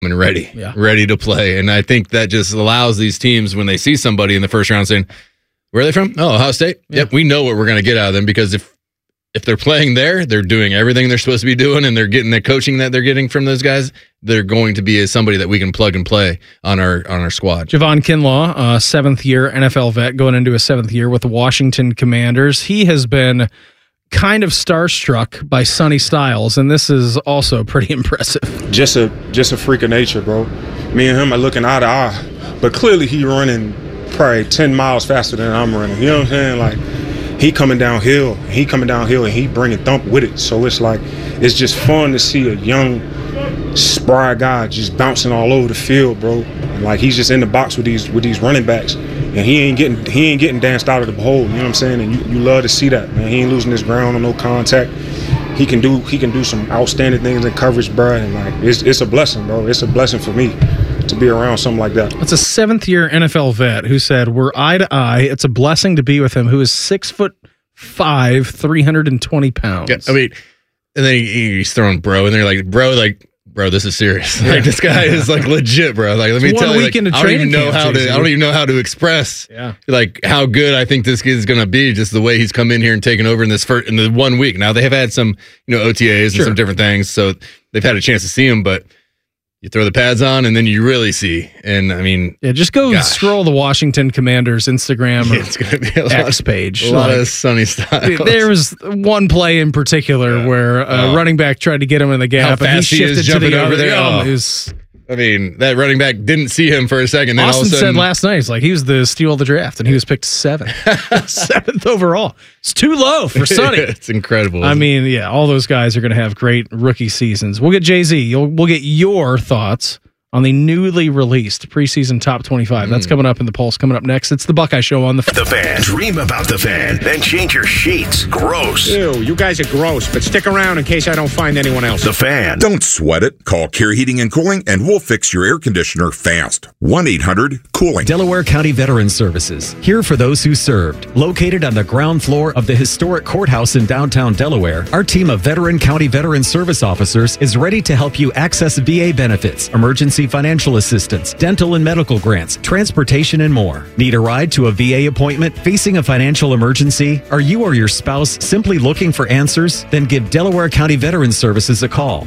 and ready to play. And I think that just allows these teams, when they see somebody in the first round, saying, where are they from? Oh, Ohio State? Yeah. Yep, we know what we're going to get out of them, because if they're playing there, they're doing everything they're supposed to be doing, and they're getting the coaching that they're getting from those guys. They're going to be somebody that we can plug and play on our squad. Javon Kinlaw, a seventh-year NFL vet, going into his seventh year with the Washington Commanders. He has been kind of starstruck by Sonny Styles, and this is also pretty impressive. Just a freak of nature, bro. Me and him are looking eye to eye, but clearly he running probably 10 miles faster than I'm running. You know what I'm saying? Like, he coming downhill, and he bringing thump with it. So it's just fun to see a young, spry guy just bouncing all over the field, bro. And like, he's just in the box with these running backs, and he ain't getting danced out of the hole. You know what I'm saying? And you love to see that, man. He ain't losing his ground on no contact. He can do some outstanding things in coverage, bro. And like, it's a blessing, bro. It's a blessing for me to be around something like that. It's a seventh-year NFL vet who said, we're eye to eye. It's a blessing to be with him, who is 6'5", 320 pounds. Yeah, I mean, and then he's throwing bro, and they're like, bro, this is serious. Like, this guy is like legit, bro. Like, let me tell you, like, I don't even know how to express like how good I think this kid is going to be. Just the way he's come in here and taken over in the 1 week. Now they have had some, OTAs and some different things, so they've had a chance to see him, but you throw the pads on, and then you really see. And I mean, just go scroll the Washington Commanders Instagram or it's gonna be a X page. A lot of Sonny Styles. There was one play in particular where a running back tried to get him in the gap, and he shifted to the other. I mean, that running back didn't see him for a second. Then Austin all of a sudden, said last night, he's like, he was the steal of the draft, and he was picked 7th overall. It's too low for Sonny. It's incredible. I mean, all those guys are going to have great rookie seasons. We'll get Jay-Z. We'll get your thoughts on the newly released preseason top 25. That's coming up in the Pulse. Coming up next, it's the Buckeye Show on the Fan. Dream about the Fan, then change your sheets. Gross. Ew, you guys are gross, but stick around in case I don't find anyone else. The Fan. Don't sweat it. Call Care Heating and Cooling, and we'll fix your air conditioner fast. 1-800-COOLING. Delaware County Veteran Services, here for those who served. Located on the ground floor of the historic courthouse in downtown Delaware, our team of Veteran County Veteran Service officers is ready to help you access VA benefits, emergency financial assistance, dental and medical grants, transportation, and more. Need a ride to a VA appointment? Facing a financial emergency? Are you or your spouse simply looking for answers? Then give Delaware County Veteran Services a call.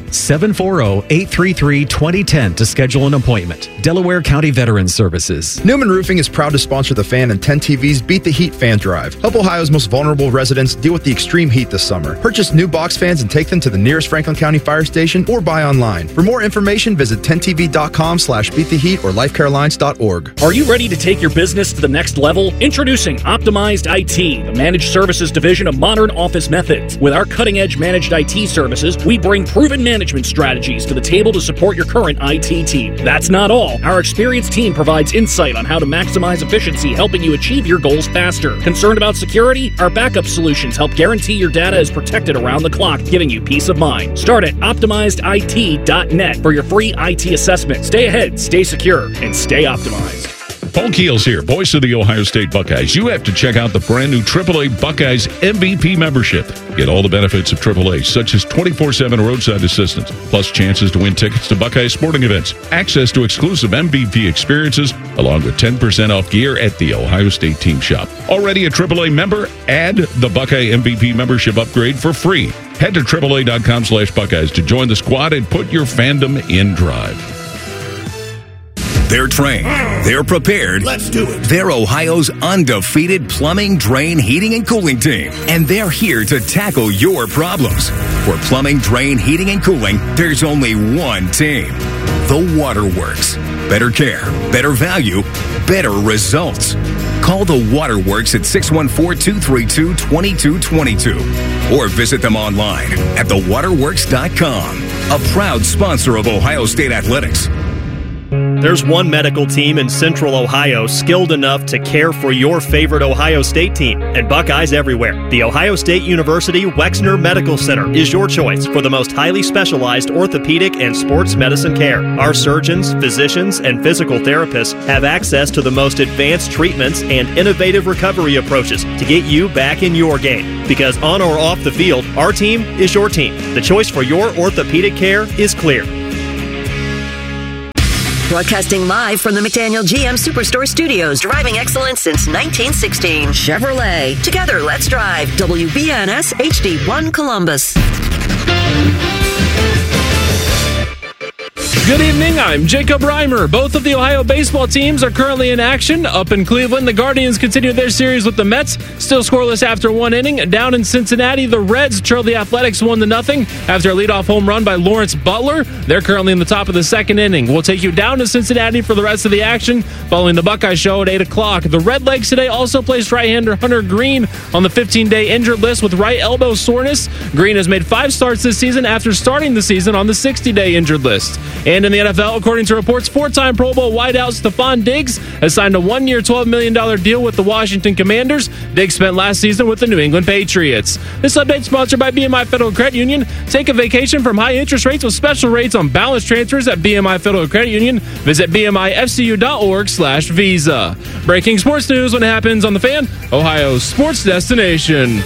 740-833-2010 to schedule an appointment. Delaware County Veteran Services. Newman Roofing is proud to sponsor the Fan and 10 TV's Beat the Heat Fan Drive. Help Ohio's most vulnerable residents deal with the extreme heat this summer. Purchase new box fans and take them to the nearest Franklin County Fire Station or buy online. For more information, visit 10tv.com/beattheheat or lifecarelines.org. Are you ready to take your business to the next level? Introducing Optimized IT, the managed services division of Modern Office Methods. With our cutting-edge managed IT services, we bring proven management strategies to the table to support your current IT team. That's not all. Our experienced team provides insight on how to maximize efficiency, helping you achieve your goals faster. Concerned about security? Our backup solutions help guarantee your data is protected around the clock, giving you peace of mind. Start at OptimizedIT.net for your free IT assessment. Stay ahead, stay secure, and stay optimized. Paul Keels here, voice of the Ohio State Buckeyes. You have to check out the brand new AAA Buckeyes MVP membership. Get all the benefits of AAA, such as 24/7 roadside assistance, plus chances to win tickets to Buckeye sporting events, access to exclusive MVP experiences, along with 10% off gear at the Ohio State team shop. Already a AAA member? Add the Buckeye MVP membership upgrade for free. Head to AAA.com/Buckeyes to join the squad and put your fandom in drive. They're trained. They're prepared. Let's do it. They're Ohio's undefeated plumbing, drain, heating, and cooling team. And they're here to tackle your problems. For plumbing, drain, heating, and cooling, there's only one team. The Waterworks. Better care, better value, better results. Call the Waterworks at 614-232-2222 or visit them online at thewaterworks.com. A proud sponsor of Ohio State Athletics. There's one medical team in Central Ohio skilled enough to care for your favorite Ohio State team, and Buckeyes everywhere. The Ohio State University Wexner Medical Center is your choice for the most highly specialized orthopedic and sports medicine care. Our surgeons, physicians, and physical therapists have access to the most advanced treatments and innovative recovery approaches to get you back in your game. Because on or off the field, our team is your team. The choice for your orthopedic care is clear. Broadcasting live from the McDaniel GM Superstore Studios, driving excellence since 1916. Chevrolet. Together, let's drive. WBNS HD1 Columbus. Good evening, I'm Jacob Reimer. Both of the Ohio baseball teams are currently in action. Up in Cleveland, the Guardians continue their series with the Mets, still scoreless after one inning. Down in Cincinnati, the Reds trailed the Athletics 1-0 after a leadoff home run by Lawrence Butler. They're currently in the top of the second inning. We'll take you down to Cincinnati for the rest of the action following the Buckeye Show at 8 o'clock. The Redlegs today also placed right-hander Hunter Green on the 15-day injured list with right elbow soreness. Green has made 5 starts this season after starting the season on the 60-day injured list. And in the NFL, according to reports, 4-time Pro Bowl wideout Stephon Diggs has signed a 1-year, $12 million deal with the Washington Commanders. Diggs spent last season with the New England Patriots. This update sponsored by BMI Federal Credit Union. Take a vacation from high interest rates with special rates on balance transfers at BMI Federal Credit Union. Visit BMIFCU.org/Visa. Breaking sports news when it happens on The Fan, Ohio's sports destination.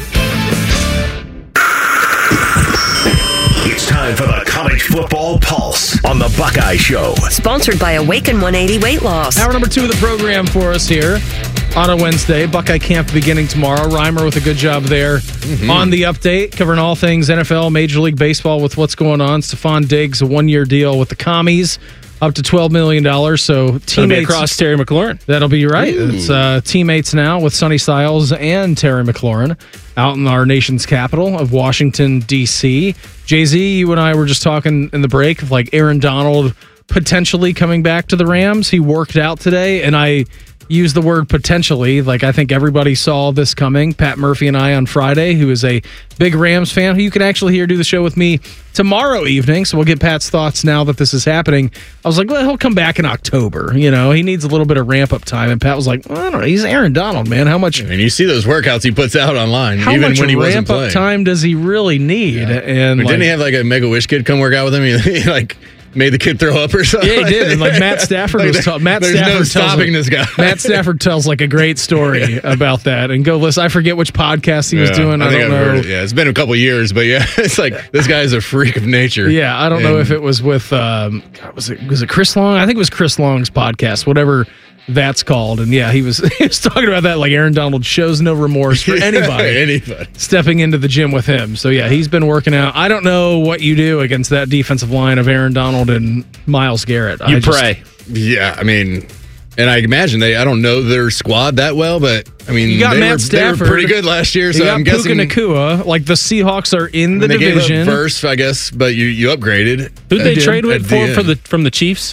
Time for the College Football Pulse on the Buckeye Show. Sponsored by Awaken 180 Weight Loss. Hour number 2 of the program for us here on a Wednesday. Buckeye camp beginning tomorrow. Reimer with a good job there on the update, covering all things NFL, Major League Baseball with what's going on. Stephon Diggs, a 1-year deal with the Commies, up to $12 million. So teammates across Terry McLaurin. That'll be right. Ooh. It's teammates now with Sonny Styles and Terry McLaurin out in our nation's capital of Washington, D.C. Jay-Z, you and I were just talking in the break of like Aaron Donald potentially coming back to the Rams. He worked out today, and I used the word potentially. Like, I think everybody saw this coming. Pat Murphy and I on Friday, who is a big Rams fan, who you can actually hear do the show with me tomorrow evening. So we'll get Pat's thoughts now that this is happening. I was like, well, he'll come back in October. You know, he needs a little bit of ramp-up time. And Pat was like, well, I don't know. He's Aaron Donald, man. How much? And you see those workouts he puts out online, how even much when he wasn't playing. Ramp-up time does he really need? Yeah. And didn't he have like a Make-A-Wish kid come work out with him? He like made the kid throw up or something. Yeah, he did. And like Matt Stafford was talking. There's no stopping this guy. Matt Stafford tells like a great story about that. And go listen. I forget which podcast he was doing. I don't know. Heard it. Yeah, it's been a couple years, but yeah, it's like this guy's a freak of nature. Yeah, I don't know if it was with was it Chris Long? I think it was Chris Long's podcast, whatever that's called. And yeah, he was talking about that, like Aaron Donald shows no remorse for anybody stepping into the gym with him. So yeah, he's been working out. I don't know what you do against that defensive line of Aaron Donald and Myles Garrett. You pray. Yeah, I mean, and I imagine I don't know their squad that well, but I mean, you got Matt Stafford. They were pretty good last year, so I'm guessing Puka Nacua. Like the Seahawks are in the division. They gave up first, I guess, but you upgraded. Who'd they trade with from the Chiefs?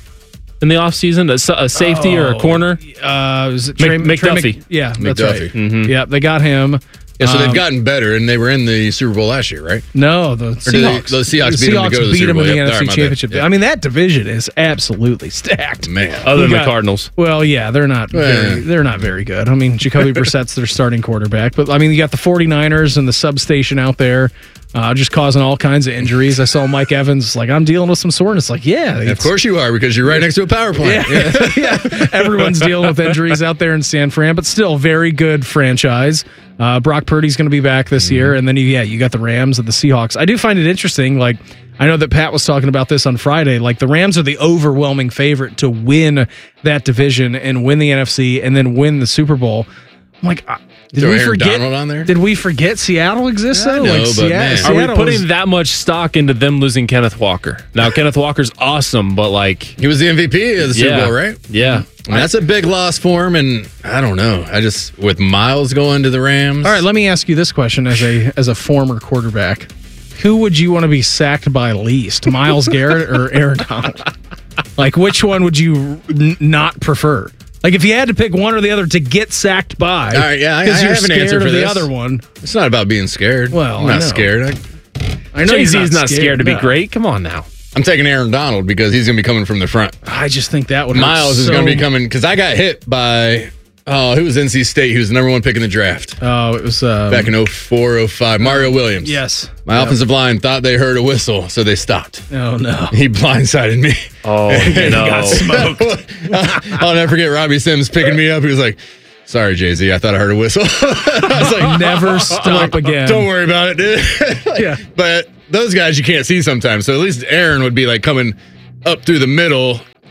In the offseason, a safety or a corner? Was it McDuffie? Yeah, that's McDuffie. Right. Mm-hmm. Yeah, they got him. Yeah, so they've gotten better, and they were in the Super Bowl last year, right? No, the Seahawks. The Seahawks beat them to go to the Super Bowl. In the NFC Championship. Yeah. I mean, that division is absolutely stacked. Man. Other than the Cardinals. Well, yeah, they're not very good. I mean, Jacoby Brissett's their starting quarterback. But, I mean, you got the 49ers and the substation out there. Just causing all kinds of injuries. I saw Mike Evans like, I'm dealing with some soreness. Like, yeah. Of course you are, because you're right next to a power plant. Yeah. Everyone's dealing with injuries out there in San Fran, but still very good franchise. Brock Purdy's going to be back this year. And then, you got the Rams and the Seahawks. I do find it interesting. Like, I know that Pat was talking about this on Friday. Like, the Rams are the overwhelming favorite to win that division and win the NFC and then win the Super Bowl. I'm like, did we forget Donald on there? Did we forget Seattle exists? Though? Like, Seattle, are we putting that much stock into them losing Kenneth Walker? Now, Kenneth Walker's awesome, but like he was the MVP of the Super Bowl, right? Yeah, I mean, that's a big loss for him, and I don't know. With Myles going to the Rams. All right, let me ask you this question as a former quarterback: who would you want to be sacked by least, Myles Garrett or Aaron Donald? Like, which one would you not prefer? Like, if you had to pick one or the other to get sacked by, all right, yeah, because you're have an answer for the this. other one. It's not about being scared. Well, I'm not scared. I know Jay-Z's not scared to be great. Come on now. I'm taking Aaron Donald because he's going to be coming from the front. I just think that would Myles is going to be coming because I got hit by who was NC State? He was the number 1 pick in the draft. Oh, it was back in 04, 05. Mario Williams. Yes. My offensive line thought they heard a whistle, so they stopped. Oh no! He blindsided me. Oh, he got smoked. I'll never forget Robbie Sims picking me up. He was like, "Sorry, Jay-Z, I thought I heard a whistle." I was like, "Never stop again." Don't worry about it, dude. Yeah, but those guys you can't see sometimes. So at least Aaron would be like coming up through the middle,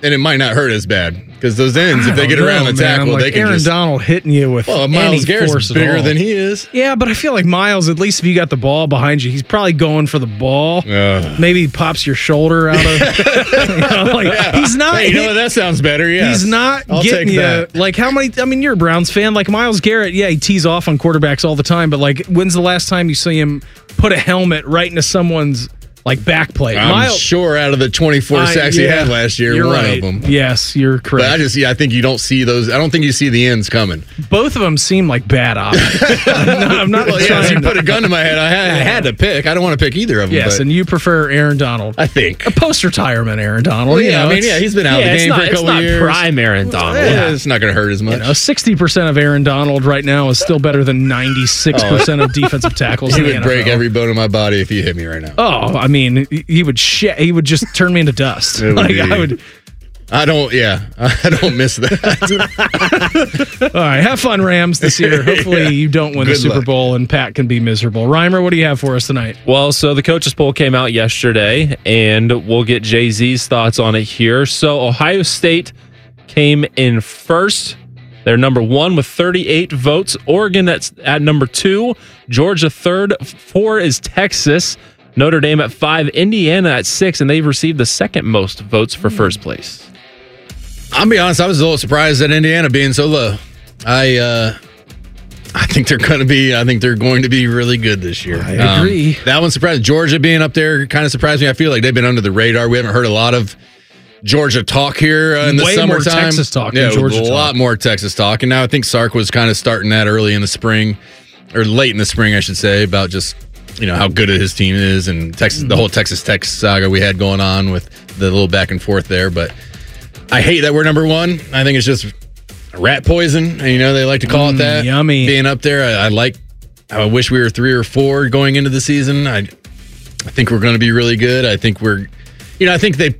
and it might not hurt as bad because those ends, if they get around the tackle, they can Aaron Donald hitting you with Myles Garrett's bigger than he is. Yeah, but I feel like Myles, at least if you got the ball behind you, he's probably going for the ball. Maybe he pops your shoulder out of. He's not. Hey, that sounds better. Yeah, he's not getting you. That. Like how many? I mean, you're a Browns fan. Like Myles Garrett, he tees off on quarterbacks all the time. But like, when's the last time you see him put a helmet right into someone's back plate? I'm sure out of the 24 sacks he had last year, you're one right. of them. Yes, you're correct. But I think you don't see those. I don't think you see the ends coming. Both of them seem like bad options. I'm not trying you put a gun to my head. I had to pick. I don't want to pick either of them. Yes, and you prefer Aaron Donald. I think. A post-retirement Aaron Donald. Well, he's been out of the game for a couple years. It's not prime Aaron Donald. It's not going to hurt as much. 60% of Aaron Donald right now is still better than 96% of defensive tackles in the NFL. He would break every bone in my body if he hit me right now. Oh, I mean, he would just turn me into dust. I don't miss that. All right, have fun, Rams, this year. Hopefully you don't win the Super Bowl and Pat can be miserable. Reimer, what do you have for us tonight? Well, so the Coaches Poll came out yesterday, and we'll get Jay-Z's thoughts on it here. So Ohio State came in first. They're number 1 with 38 votes. Oregon at number 2. Georgia third. 4 is Texas. Notre Dame at 5, Indiana at 6, and they've received the second most votes for first place. I'll be honest, I was a little surprised at Indiana being so low. I think they're going to be really good this year. I agree. That one surprised. Georgia being up there kind of surprised me. I feel like they've been under the radar. We haven't heard a lot of Georgia talk here in the summertime. Way more Texas talk than Georgia talk. A lot more Texas talk. And now I think Sark was kind of starting that early in the spring, or late in the spring, I should say, about just how good his team is, and the whole Texas Tech saga we had going on with the little back and forth there. But I hate that we're number 1. I think it's just rat poison. And, they like to call it that. Yummy. Being up there, I wish we were 3 or 4 going into the season. I think we're going to be really good. I think I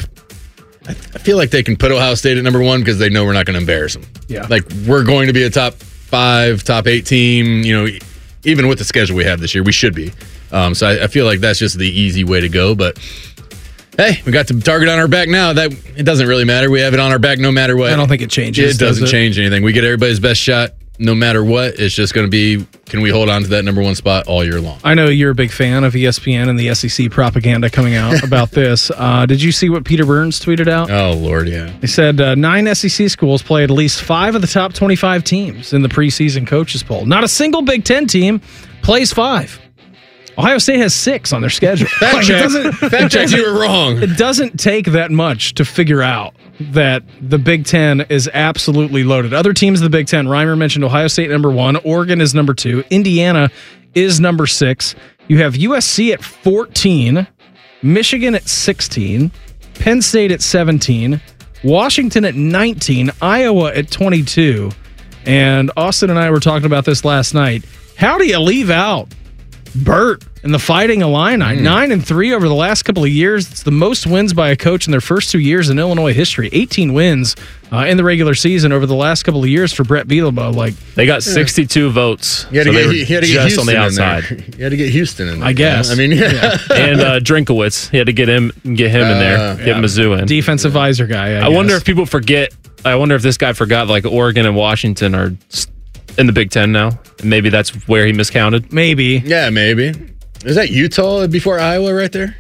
feel like they can put Ohio State at number 1 because they know we're not going to embarrass them. Yeah. Like we're going to be a top 5, top 8 team, even with the schedule we have this year, we should be. So I feel like that's just the easy way to go. But hey, we got the target on our back now. That it doesn't really matter. We have it on our back no matter what. I don't think it changes. It doesn't change anything. We get everybody's best shot no matter what. It's just going to be, can we hold on to that number 1 spot all year long? I know you're a big fan of ESPN and the SEC propaganda coming out about this. Did you see what Peter Burns tweeted out? Oh, Lord, yeah. He said 9 SEC schools play at least 5 of the top 25 teams in the preseason coaches poll. Not a single Big Ten team plays 5. Ohio State has 6 on their schedule. Fact check, you were wrong. It doesn't take that much to figure out that the Big Ten is absolutely loaded. Other teams in the Big Ten, Reimer mentioned Ohio State number 1, Oregon is number 2, Indiana is number 6. You have USC at 14, Michigan at 16, Penn State at 17, Washington at 19, Iowa at 22. And Austin and I were talking about this last night. How do you leave out Burt and the Fighting Illini? 9-3 over the last couple of years. It's the most wins by a coach in their first 2 years in Illinois history. 18 wins in the regular season over the last couple of years for Brett Bielema. They got 62 votes. You had to get Houston on the outside. You had to get Houston in there. I guess. I mean, and Drinkowitz. He had to get him in there. Get Mizzou in. Defensive advisor guy. I wonder if people forget. I wonder if this guy forgot Oregon and Washington are in the Big Ten now. And maybe that's where he miscounted. Maybe. Yeah, maybe. Is that Utah before Iowa right there?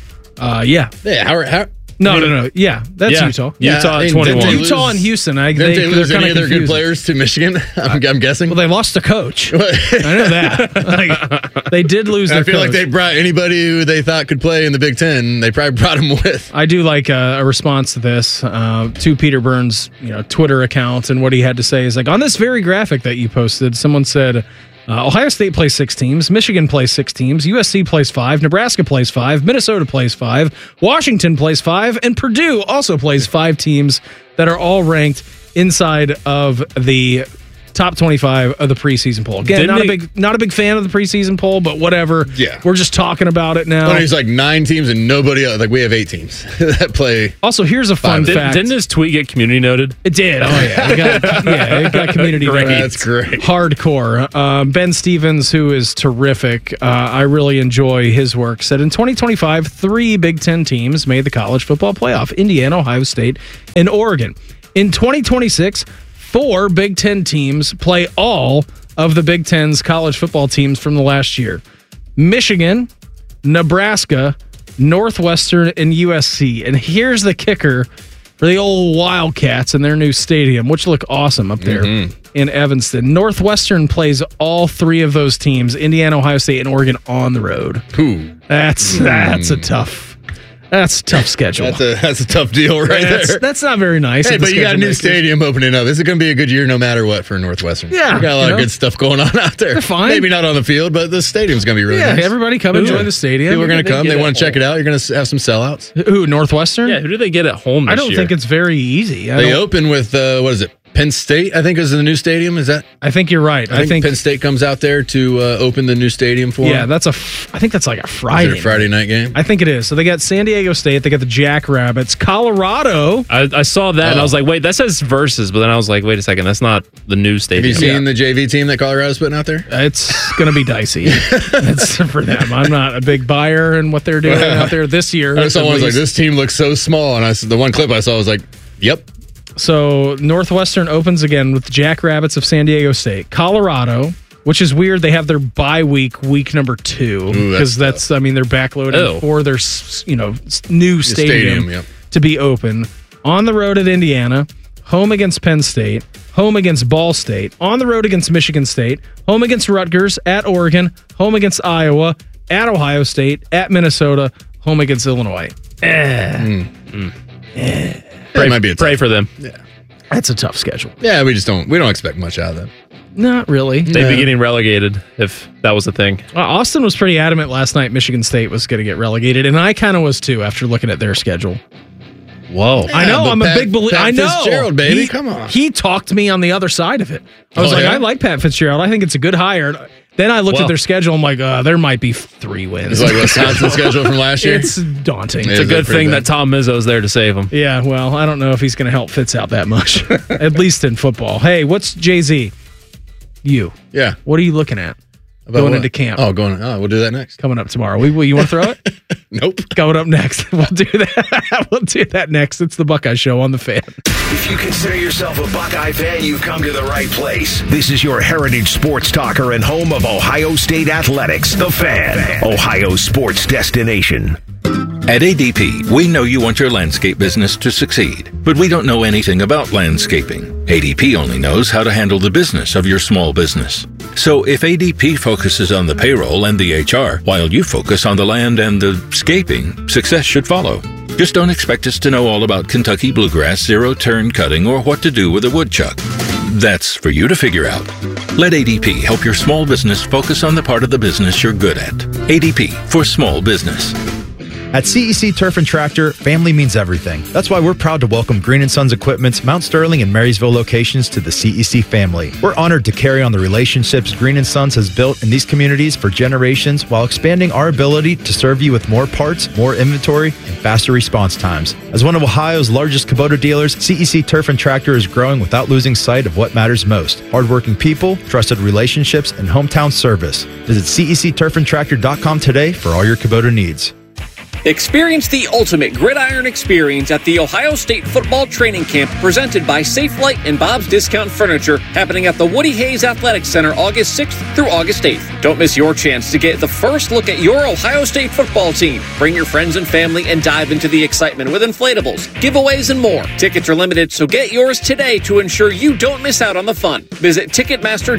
Yeah. Yeah. No. Yeah, that's Utah. Utah at 21. Utah and Houston. Didn't they lose any of their good players to Michigan? I'm guessing. Well, they lost the coach. I know that. They did lose their coach. I feel like they brought anybody who they thought could play in the Big Ten. They probably brought him with. I do like a response to this, to Peter Burns' Twitter account, and what he had to say is on this very graphic that you posted, someone said, Ohio State plays 6 teams, Michigan plays 6 teams, USC plays 5, Nebraska plays 5, Minnesota plays 5, Washington plays 5, and Purdue also plays 5 teams that are all ranked inside of the top 25 of the preseason poll. Again, not a big fan of the preseason poll, but whatever. Yeah. We're just talking about it now. There's like 9 teams and nobody else. Like we have 8 teams that play. Also, here's a fun fact. Didn't his tweet get community noted? It did. Oh, yeah. It got community noted. That's great. Hardcore. Ben Stevens, who is terrific. I really enjoy his work, said in 2025, 3 Big Ten teams made the college football playoff: Indiana, Ohio State, and Oregon. In 2026, 4 Big Ten teams play all of the Big Ten's college football teams from the last year: Michigan, Nebraska, Northwestern, and USC. And here's the kicker for the old Wildcats in their new stadium, which look awesome up there in Evanston. Northwestern plays all 3 of those teams, Indiana, Ohio State, and Oregon, on the road. That's a tough schedule. That's a tough deal there. That's not very nice. Hey, but you got a new stadium opening up. This is going to be a good year no matter what for Northwestern. Yeah. We got a lot of good stuff going on out there. They're fine. Maybe not on the field, but the stadium's going to be really nice. Everybody come enjoy the stadium. People are going to come. They want to check it out. You're going to have some sellouts. Who, Northwestern? Yeah, who do they get at home this year? I don't think it's very easy. They open with, what is it? Penn State, I think, is the new stadium. Is that? I think you're right. I think Penn State comes out there to open the new stadium for them. Yeah, I think that's like a Friday. Is it a Friday night game? I think it is. So they got San Diego State. They got the Jackrabbits. Colorado. I saw that and I was like, wait, that says Versus. But then I was like, wait a second, that's not the new stadium. Have you seen the JV team that Colorado's putting out there? It's going to be dicey. It's for them. I'm not a big buyer in what they're doing out there this year. I saw one was like, this team looks so small. And the one clip I saw was like, yep. So Northwestern opens again with the Jackrabbits of San Diego State. Colorado, which is weird. They have their bye week number 2, because they're backloading for their new stadium to be open. On the road at Indiana, home against Penn State, home against Ball State, on the road against Michigan State, home against Rutgers, at Oregon, home against Iowa, at Ohio State, at Minnesota, home against Illinois. Pray for them. Yeah. That's a tough schedule. Yeah, we don't expect much out of them. Not really. They'd be getting relegated if that was the thing. Austin was pretty adamant last night Michigan State was going to get relegated, and I kind of was too after looking at their schedule. Whoa. I know. I'm a big believer. I know. Fitzgerald, baby. Come on. He talked me on the other side of it. I was I like Pat Fitzgerald. I think it's a good hire. Then I looked at their schedule. I'm like, there might be 3 wins. It's like Wisconsin's schedule from last year. It's daunting. It's a good thing that Tom Izzo's there to save him. Yeah, well, I don't know if he's going to help Fitz out that much, at least in football. Hey, what's Jay-Z? You. Yeah. What are you looking at? Going into camp. We'll do that next. Coming up tomorrow. You want to throw it? Nope. Coming up next. We'll do that. We'll do that next. It's the Buckeye Show on The Fan. If you consider yourself a Buckeye fan, you've come to the right place. This is your heritage sports talker and home of Ohio State Athletics, The Fan, Ohio's sports destination. At ADP, we know you want your landscape business to succeed, but we don't know anything about landscaping. ADP only knows how to handle the business of your small business. So if ADP focuses on the payroll and the HR, while you focus on the land and the scaping, success should follow. Just don't expect us to know all about Kentucky bluegrass, zero-turn cutting, or what to do with a woodchuck. That's for you to figure out. Let ADP help your small business focus on the part of the business you're good at. ADP for small business. At CEC Turf and Tractor, family means everything. That's why we're proud to welcome Green & Sons Equipment's Mount Sterling and Marysville locations to the CEC family. We're honored to carry on the relationships Green & Sons has built in these communities for generations while expanding our ability to serve you with more parts, more inventory, and faster response times. As one of Ohio's largest Kubota dealers, CEC Turf and Tractor is growing without losing sight of what matters most: hardworking people, trusted relationships, and hometown service. Visit CECTurfandTractor.com today for all your Kubota needs. Experience the ultimate gridiron experience at the Ohio State Football Training Camp presented by Safelite and Bob's Discount Furniture, happening at the Woody Hayes Athletic Center August 6th through August 8th. Don't miss your chance to get the first look at your Ohio State football team. Bring your friends and family and dive into the excitement with inflatables, giveaways, and more. Tickets are limited, so get yours today to ensure you don't miss out on the fun. Visit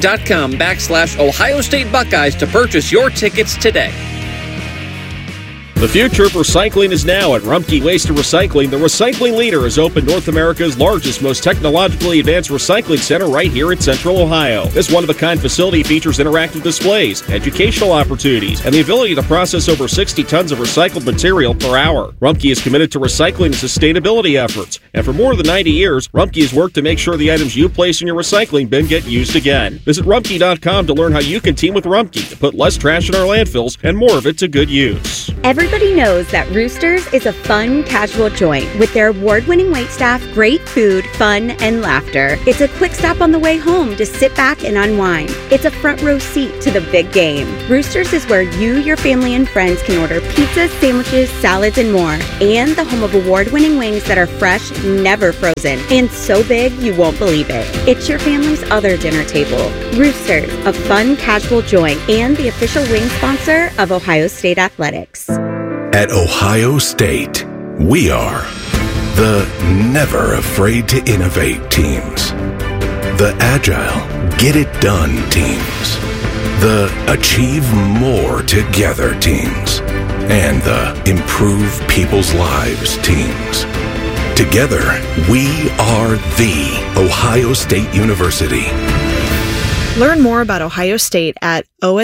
Ticketmaster.com/Ohio State Buckeyes to purchase your tickets today. The future of recycling is now at Rumpke Waste and Recycling. The recycling leader has opened North America's largest, most technologically advanced recycling center right here in Central Ohio. This one-of-a-kind facility features interactive displays, educational opportunities, and the ability to process over 60 tons of recycled material per hour. Rumpke is committed to recycling and sustainability efforts, and for more than 90 years, Rumpke has worked to make sure the items you place in your recycling bin get used again. Visit Rumpke.com to learn how you can team with Rumpke to put less trash in our landfills and more of it to good use. Everybody knows that Roosters is a fun, casual joint with their award-winning waitstaff, great food, fun, and laughter. It's a quick stop on the way home to sit back and unwind. It's a front row seat to the big game. Roosters is where you, your family, and friends can order pizzas, sandwiches, salads, and more. And the home of award-winning wings that are fresh, never frozen, and so big you won't believe it. It's your family's other dinner table. Roosters, a fun, casual joint, and the official wing sponsor of Ohio State Athletics. At Ohio State, we are the never afraid to innovate teams, the agile, get it done teams, the achieve more together teams, and the improve people's lives teams. Together, we are the Ohio State University. Learn more about Ohio State at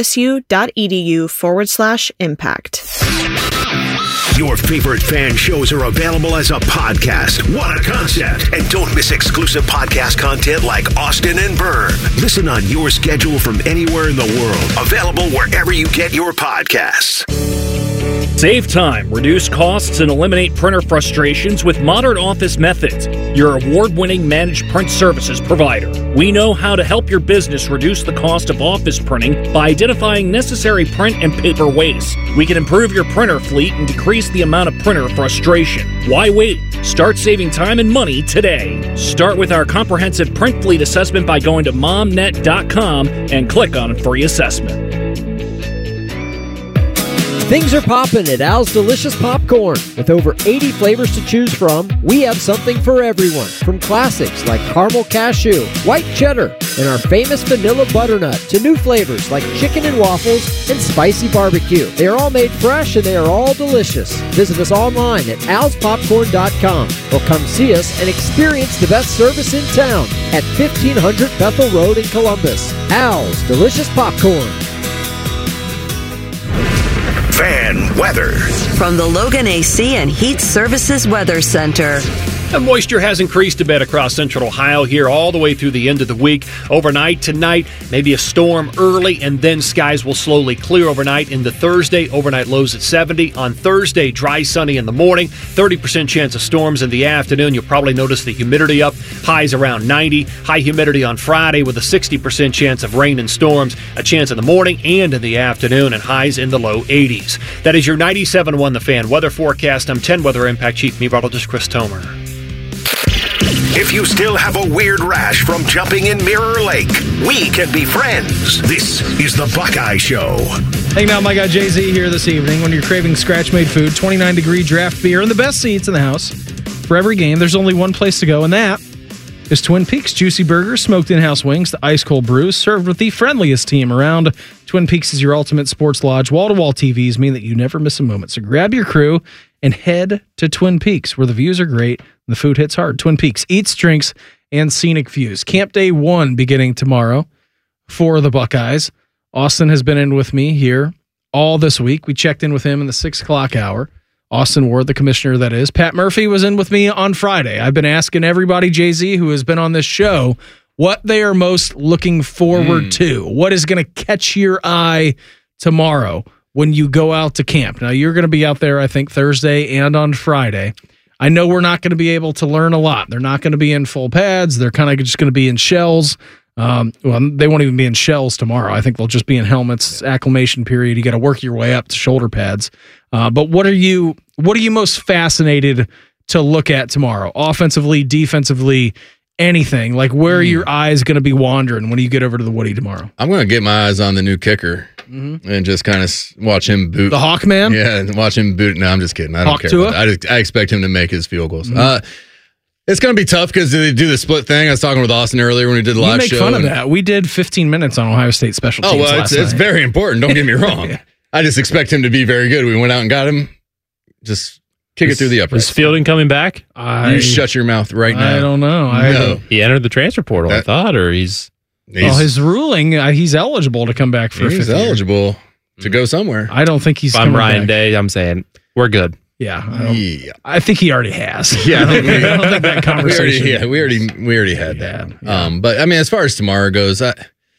osu.edu/impact. Your favorite fan shows are available as a podcast. What a concept! And don't miss exclusive podcast content like Austin and Byrne. Listen on your schedule from anywhere in the world. Available wherever you get your podcasts. Save time, reduce costs, and eliminate printer frustrations with Modern Office Methods, your award-winning managed print services provider. We know how to help your business reduce the cost of office printing by identifying necessary print and paper waste. We can improve your printer fleet and decrease the amount of printer frustration. Why wait? Start saving time and money today. Start with our comprehensive print fleet assessment by going to momnet.com and click on Free Assessment. Things are popping at Al's Delicious Popcorn. With over 80 flavors to choose from, we have something for everyone. From classics like caramel cashew, white cheddar, and our famous vanilla butternut to new flavors like chicken and waffles and spicy barbecue. They are all made fresh and they are all delicious. Visit us online at alspopcorn.com or come see us and experience the best service in town at 1500 Bethel Road in Columbus. Al's Delicious Popcorn. Fan weather. From the Logan AC and Heat Services Weather Center. The moisture has increased a bit across central Ohio here all the way through the end of the week. Overnight tonight, maybe a storm early, and then skies will slowly clear overnight into Thursday. Overnight lows at 70. On Thursday, dry, sunny in the morning. 30% chance of storms in the afternoon. You'll probably notice the humidity up. Highs around 90. High humidity on Friday with a 60% chance of rain and storms. A chance in the morning and in the afternoon, and highs in the low 80s. That is your 97.1 The Fan weather forecast. I'm 10 Weather Impact Chief Meteorologist Chris Tomer. If you still have a weird rash from jumping in Mirror Lake, we can be friends. This is the Buckeye Show. Hanging out with my guy Jay-Z here this evening. When you're craving scratch-made food, 29-degree draft beer, and the best seats in the house. For every game, there's only one place to go, and that is Twin Peaks. Juicy burgers, smoked in-house wings, the ice-cold brews, served with the friendliest team around. Twin Peaks is your ultimate sports lodge. Wall-to-wall TVs mean that you never miss a moment. So grab your crew and head to Twin Peaks, where the views are great and the food hits hard. Twin Peaks, eats, drinks, and scenic views. Camp Day 1 beginning tomorrow for the Buckeyes. Austin has been in with me here all this week. We checked in with him in the 6 o'clock hour. Austin Ward, the commissioner that is. Pat Murphy was in with me on Friday. I've been asking everybody, Jay-Z, who has been on this show, what they are most looking forward to. What is going to catch your eye tomorrow when you go out to camp? Now, you're going to be out there, I think, Thursday and on Friday. I know we're not going to be able to learn a lot. They're not going to be in full pads. They're kind of just going to be in shells. Well, they won't even be in shells tomorrow. I think they'll just be in helmets. Acclimation period. You got to work your way up to shoulder pads. But what are you most fascinated to look at tomorrow? Offensively, defensively, anything? Like, where are your eyes going to be wandering when you get over to the Woody tomorrow? I'm going to get my eyes on the new kicker and just kind of watch him boot. The Hawkman? Yeah, and watch him boot. No, I'm just kidding. I don't care. I expect him to make his field goals. It's going to be tough because they do the split thing. I was talking with Austin earlier when we did the live show. You make fun of that. We did 15 minutes on Ohio State special teams last night. It's very important. Don't get me wrong. I just expect him to be very good. We went out and got him. Just kick it through the uprights. Is Fielding coming back? You shut your mouth right now. I don't know. No. He entered the transfer portal, I thought, or he's his ruling, he's eligible to come back for a fifth year. eligible to go somewhere. I don't think he's I'm Ryan Day, I'm saying we're good. Yeah, I think he already has. Yeah, I don't think that conversation. we already had that. Yeah. But I mean, as far as tomorrow goes, I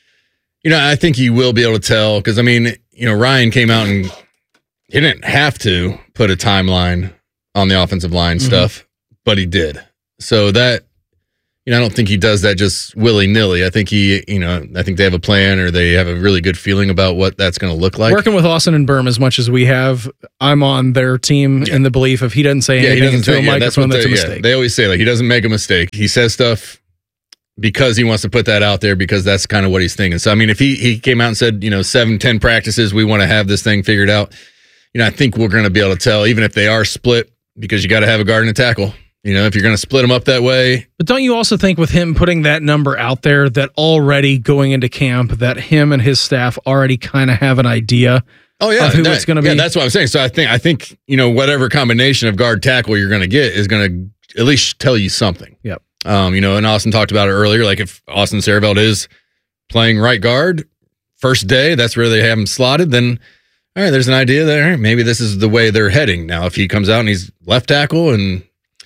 think you will be able to tell because I mean, Ryan came out and he didn't have to put a timeline on the offensive line stuff, but he did. So that, I don't think he does that just willy-nilly. I think I think they have a plan or they have a really good feeling about what that's going to look like. Working with Austin and Berm as much as we have, I'm on their team in the belief if he doesn't say anything into a microphone, that's a mistake. They always say, he doesn't make a mistake. He says stuff because he wants to put that out there because that's kind of what he's thinking. So, I mean, if he came out and said, 7-10 practices, we want to have this thing figured out, I think we're going to be able to tell, even if they are split, because you got to have a guard and a tackle. If you're going to split them up that way. But don't you also think with him putting that number out there that already going into camp that him and his staff already kind of have an idea of who it's going to be? Yeah, that's what I'm saying. So I think whatever combination of guard tackle you're going to get is going to at least tell you something. Yep. And Austin talked about it earlier. Like if Austin Saravelt is playing right guard first day, that's where they have him slotted, then all right, there's an idea there. Maybe this is the way they're heading. Now, if he comes out and he's left tackle and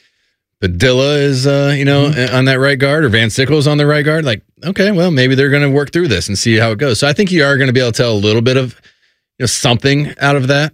Padilla is, on that right guard, or Van Sickle's on the right guard. Like, okay, well, maybe they're going to work through this and see how it goes. So I think you are going to be able to tell a little bit of, something out of that.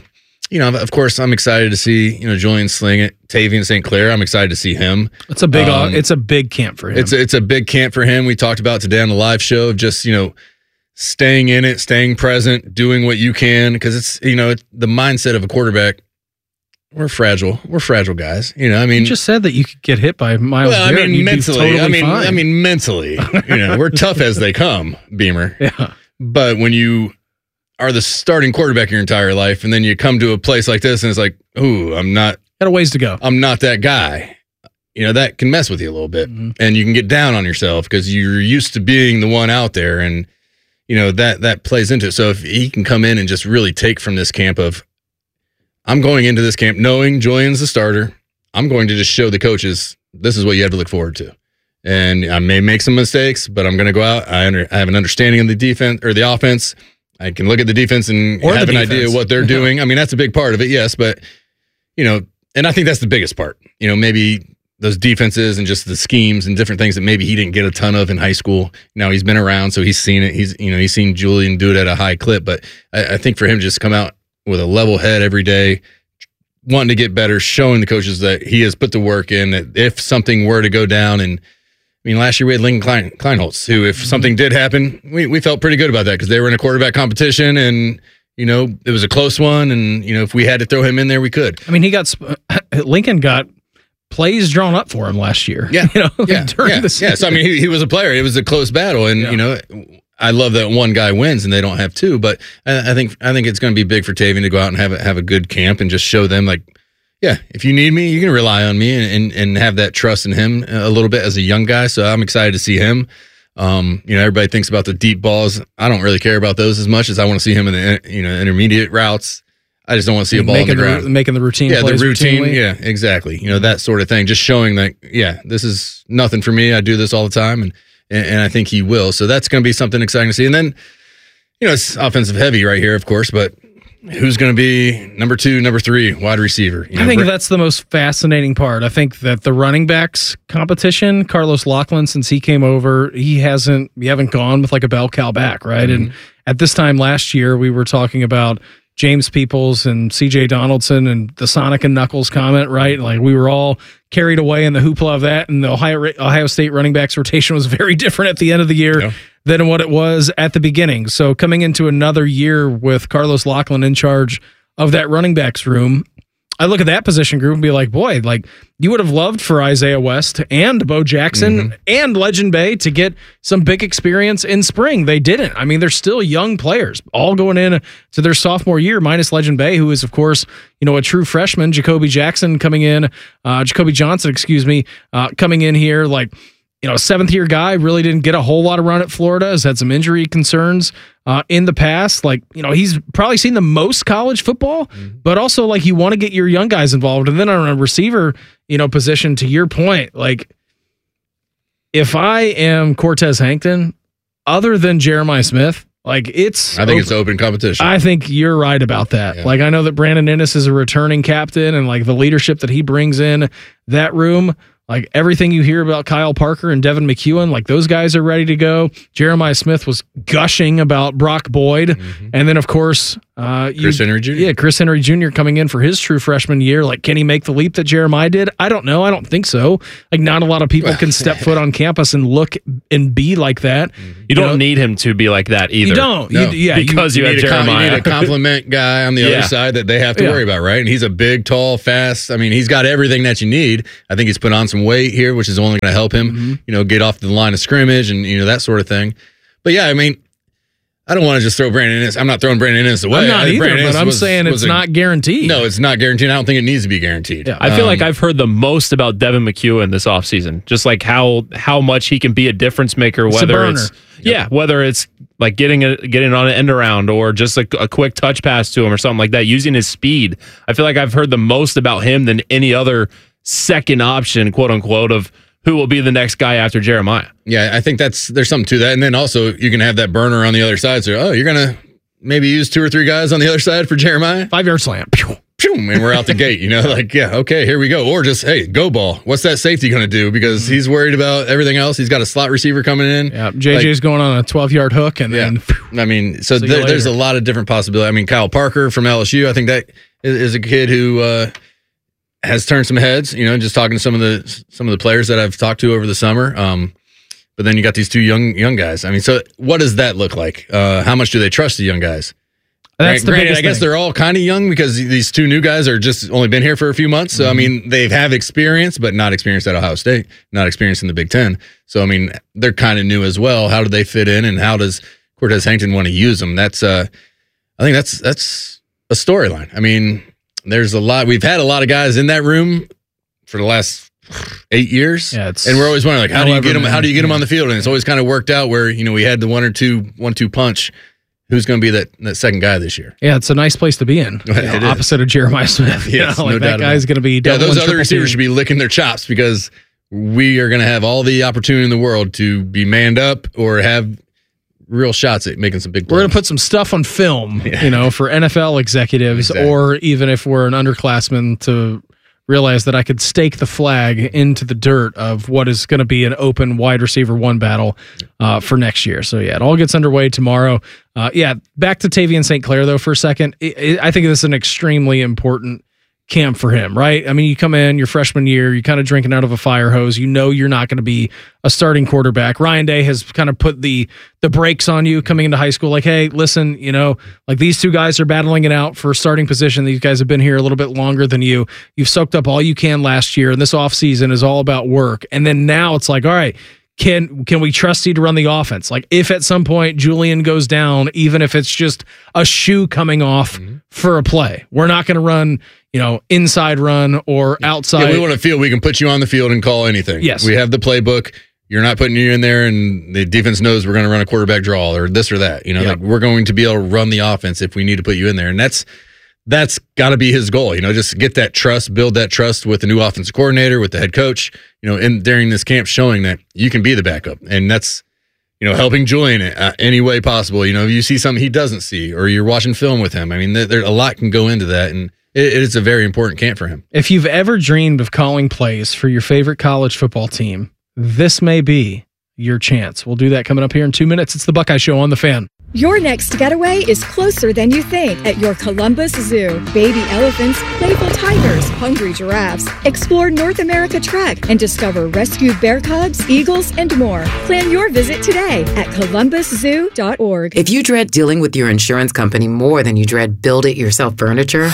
Of course, I'm excited to see, Julian Slingett, Tavian St. Clair. I'm excited to see him. It's a big, it's a big camp for him. It's a big camp for him. We talked about today on the live show of just, staying in it, staying present, doing what you can, because it's, the mindset of a quarterback. We're fragile. We're fragile guys. You just said that you could get hit by Myles Garrett. Mentally. Fine. Mentally. We're tough as they come, Beamer. Yeah. But when you are the starting quarterback your entire life, and then you come to a place like this, and it's like, ooh, I'm not. Got a ways to go. I'm not that guy. That can mess with you a little bit, and you can get down on yourself because you're used to being the one out there, and that plays into it. So if he can come in and just really take from this camp of, I'm going into this camp knowing Julian's the starter. I'm going to just show the coaches this is what you have to look forward to. And I may make some mistakes, but I'm going to go out. I have an understanding of the defense or the offense. I can look at the defense and have an idea of what they're doing. I mean, that's a big part of it, yes. But, and I think that's the biggest part. Maybe those defenses and just the schemes and different things that maybe he didn't get a ton of in high school. Now he's been around, so he's seen it. He's seen Julian do it at a high clip. But I think for him just come out with a level head every day, wanting to get better, showing the coaches that he has put the work in, that if something were to go down, and last year we had Lincoln Kleinholz, who if something did happen, we felt pretty good about that because they were in a quarterback competition and, it was a close one. And, if we had to throw him in there, we could. Lincoln got plays drawn up for him last year. Yeah. During the season. So, he was a player. It was a close battle. And, I love that one guy wins and they don't have two, but I think it's going to be big for Tavian to go out and have a good camp and just show them if you need me, you can rely on me and have that trust in him a little bit as a young guy. So I'm excited to see him. Everybody thinks about the deep balls. I don't really care about those as much as I want to see him in the intermediate routes. I just don't want to see a ball on the ground. Making the routine plays the routine. Routinely. Yeah, exactly. That sort of thing. Just showing that, this is nothing for me. I do this all the time. And I think he will. So that's going to be something exciting to see. And then, it's offensive heavy right here, of course, but who's going to be number 2, number 3 wide receiver? I think that's the most fascinating part. I think that the running backs competition, Carlos Lachlan, since he came over, we haven't gone with a bell cow back, right? And at this time last year, we were talking about James Peoples and CJ Donaldson and the Sonic and Knuckles comment, right? We were all carried away in the hoopla of that. And the Ohio State running backs rotation was very different at the end of the year than what it was at the beginning. So coming into another year with Carlos Lachlan in charge of that running backs room, I look at that position group and be like, boy, you would have loved for Isaiah West and Bo Jackson and Legend Bay to get some big experience in spring. They didn't. They're still young players, all going in to their sophomore year, minus Legend Bay, who is, of course, a true freshman. Jacoby Johnson, coming in here, seventh-year guy, really didn't get a whole lot of run at Florida, has had some injury concerns. in the past. Like, he's probably seen the most college football, but also like you want to get your young guys involved. And then on a receiver, position, to your point, like if I am Cortez Hankton, other than Jeremiah Smith, I think it's open competition. I think you're right about that. Yeah. Like, I know that Brandon Ennis is a returning captain, and like the leadership that he brings in that room, like everything you hear about Kyle Parker and Devin McEwen, like those guys are ready to go. Jeremiah Smith was gushing about Brock Boyd. And then, of course, Chris Henry Jr. Yeah, Chris Henry Jr. coming in for his true freshman year. Like, can he make the leap that Jeremiah did? I don't know. I don't think so. Like, not a lot of people can step foot on campus and look and be like that. You don't need him to be like that either. You don't. No. Because you have Jeremiah. You need a compliment guy on the other side that they have to worry about, right? And he's a big, tall, fast. I mean, he's got everything that you need. I think he's put on some weight here, which is only going to help him, get off the line of scrimmage and, that sort of thing. But yeah, I mean, I don't want to just throw Brandon Ennis. I'm not throwing Brandon Ennis away. I'm not either, but I'm saying it's not guaranteed. No, it's not guaranteed. I don't think it needs to be guaranteed. Yeah, I feel like I've heard the most about Devin McEwen this offseason. Just like how much he can be a difference maker, whether it's like getting on an end around or just a quick touch pass to him or something like that, using his speed. I feel like I've heard the most about him than any other second option, quote unquote, of who will be the next guy after Jeremiah. Yeah, I think there's something to that. And then also you can have that burner on the other side. So, you're going to maybe use 2 or 3 guys on the other side for Jeremiah? 5-yard slam. And we're out the gate, okay, here we go. Or just, hey, go ball. What's that safety going to do? Because he's worried about everything else. He's got a slot receiver coming in. Yeah, JJ's going on a 12-yard hook. And then, I mean, so there's a lot of different possibilities. I mean, Kyle Parker from LSU, I think that is a kid who has turned some heads, just talking to some of the players that I've talked to over the summer. But then you got these 2 young guys. I mean, so what does that look like? How much do they trust the young guys? That's the biggest I guess they're all kind of young because these 2 new guys are just only been here for a few months. So, I mean, they have experience, but not experience at Ohio State, not experience in the Big Ten. So, I mean, they're kind of new as well. How do they fit in, and how does Cortez Hankton want to use them? That's, I think that's a storyline. I mean, there's a lot. We've had a lot of guys in that room for the last 8 years, and we're always wondering, like, how do you get them? How do you get them on the field? And it's always kind of worked out where we had the 1-2 punch. Who's going to be that second guy this year? Yeah, it's a nice place to be in. Opposite of Jeremiah Smith. Yes, no that guy's going to be. Those other receivers should be licking their chops because we are going to have all the opportunity in the world to be manned up or have real shots at making some big plays. We're going to put some stuff on film, for NFL executives, or even if we're an underclassman, to realize that I could stake the flag into the dirt of what is going to be an open wide receiver 1 battle for next year. So, it all gets underway tomorrow. Back to Tavian St. Clair, though, for a second. I think this is an extremely important camp for him, right? I mean, you come in your freshman year, you're kind of drinking out of a fire hose. You're not going to be a starting quarterback. Ryan Day has kind of put the brakes on you coming into high school. Like, hey, listen, like these 2 guys are battling it out for starting position. These guys have been here a little bit longer than you. You've soaked up all you can last year, and this offseason is all about work. And then now it's like, all right, can we trust you to run the offense? Like, if at some point Julian goes down, even if it's just a shoe coming off for a play, we're not going to run, inside run or outside. Yeah, we want to feel we can put you on the field and call anything. Yes. We have the playbook. You're not putting you in there, and the defense knows we're going to run a quarterback draw or this or that. Like we're going to be able to run the offense if we need to put you in there. And that's got to be his goal, just get that trust, build that trust with the new offensive coordinator, with the head coach, during this camp, showing that you can be the backup. And that's, helping Julian any way possible. You see something he doesn't see, or you're watching film with him. I mean, there a lot can go into that, and it is a very important camp for him. If you've ever dreamed of calling plays for your favorite college football team, this may be your chance. We'll do that coming up here in 2 minutes. It's the Buckeye Show on The Fan. Your next getaway is closer than you think at your Columbus Zoo. Baby elephants, playful tigers, hungry giraffes. Explore North America Trek and discover rescued bear cubs, eagles, and more. Plan your visit today at columbuszoo.org. If you dread dealing with your insurance company more than you dread build-it-yourself furniture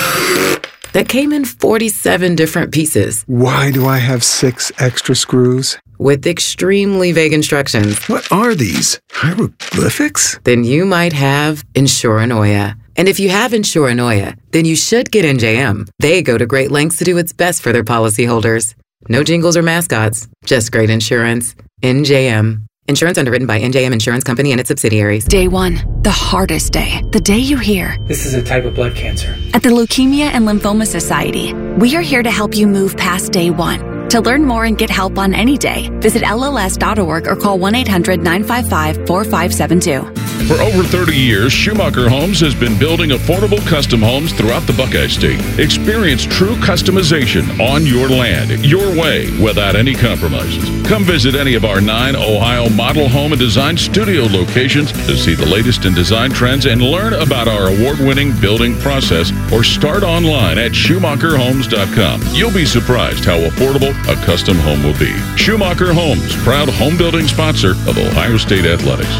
that came in 47 different pieces. Why do I have 6 extra screws? With extremely vague instructions. What are these? Hieroglyphics? Then you might have Insuranoia. And if you have Insuranoia, then you should get NJM. They go to great lengths to do what's best for their policyholders. No jingles or mascots, just great insurance. NJM. Insurance underwritten by NJM Insurance Company and its subsidiaries. Day 1, the hardest day. The day you hear, "This is a type of blood cancer." At the Leukemia and Lymphoma Society, we are here to help you move past day 1. To learn more and get help on any day, visit LLS.org or call 1-800-955-4572. For over 30 years, Schumacher Homes has been building affordable custom homes throughout the Buckeye State. Experience true customization on your land, your way, without any compromises. Come visit any of our 9 Ohio model home and design studio locations to see the latest in design trends and learn about our award-winning building process, or start online at SchumacherHomes.com. You'll be surprised how affordable a custom home will be. Schumacher Homes, proud home building sponsor of Ohio State Athletics.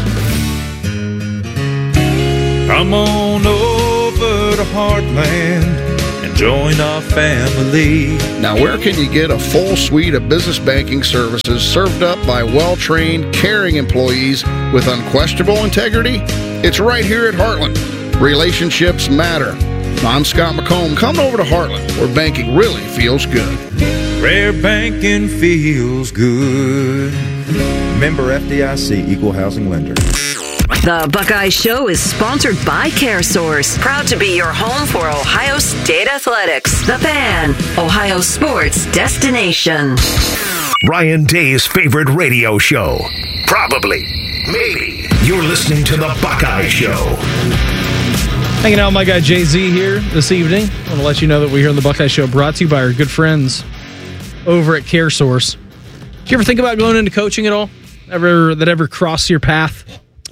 Come on over to Heartland and join our family. Now, where can you get a full suite of business banking services served up by well-trained, caring employees with unquestionable integrity? It's right here at Heartland. Relationships matter. I'm Scott McComb. Come over to Heartland, where banking really feels good. Rare banking feels good. Member FDIC, Equal Housing Lender. The Buckeye Show is sponsored by CareSource, proud to be your home for Ohio State Athletics. The Fan, Ohio sports destination. Ryan Day's favorite radio show. Probably. Maybe. You're listening to The Buckeye Show. Hanging out with my guy Jay-Z here this evening. I want to let you know that we're here on The Buckeye Show, brought to you by our good friends over at CareSource. Did you ever think about going into coaching at all? That ever crossed your path?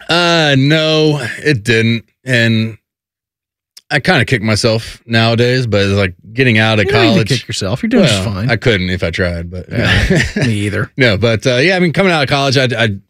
No, it didn't. And I kind of kick myself nowadays, but it's like getting out of college. You can kick yourself. You're doing just fine. I couldn't if I tried, but me either. No, but coming out of college,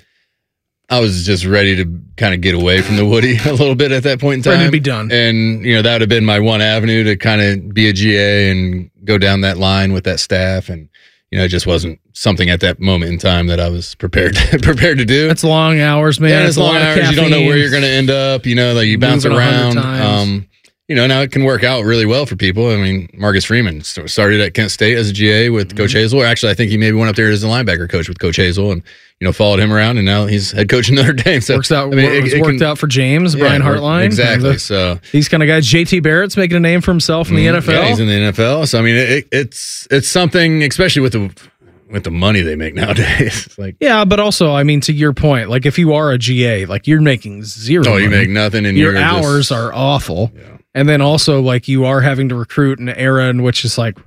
I was just ready to kind of get away from the Woody a little bit at that point in time. Ready to be done. And, that would have been my one avenue to kind of be a GA and go down that line with that staff. And, it just wasn't something at that moment in time that I was prepared to do. It's long hours, man. Yeah, it's long hours. You don't know where you're going to end up. Like you bounce around. Now it can work out really well for people. I mean, Marcus Freeman started at Kent State as a GA with Coach Hazel. Actually, I think he maybe went up there as a linebacker coach with Coach Hazel and, followed him around, and now he's head coach in Notre Dame. So works out. It worked out for James, Brian Hartline. Exactly. So these kind of guys. JT Barrett's making a name for himself in the NFL. Yeah, he's in the NFL. So I mean, it's something, especially with the money they make nowadays. It's like, yeah, but also, I mean, to your point, like if you are a GA, like you're making zero. Oh, you make nothing, and your hours are awful. Yeah. And then also, like, you are having to recruit in an era in which is like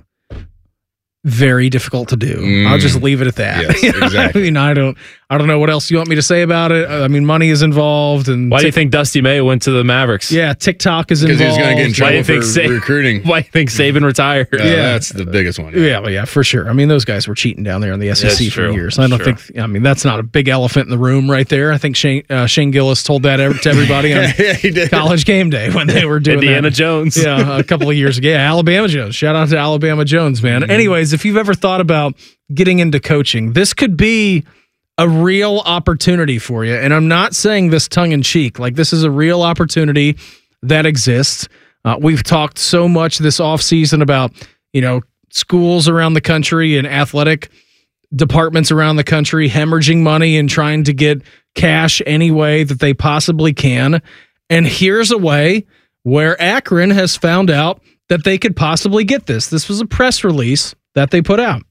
very difficult to do. I'll just leave it at that. Yes, exactly. I mean, I don't know what else you want me to say about it. I mean, money is involved. And why do you think Dusty May went to the Mavericks? Yeah, TikTok is involved. Because he was going to get in trouble for recruiting. Why do you think Saban retired? That's the biggest one. Yeah, for sure. I mean, those guys were cheating down there in the SEC for years. I don't think. I mean, that's not a big elephant in the room right there. I think Shane Gillis told that to everybody on he did. College Game Day when they were doing Indiana Jones. Yeah, a couple of years ago. Yeah, Alabama Jones. Shout out to Alabama Jones, man. Anyways, if you've ever thought about getting into coaching, this could be a real opportunity for you. And I'm not saying this tongue in cheek. Like, this is a real opportunity that exists. We've talked so much this offseason about, schools around the country and athletic departments around the country hemorrhaging money and trying to get cash any way that they possibly can. And here's a way where Akron has found out that they could possibly get this. This was a press release that they put out.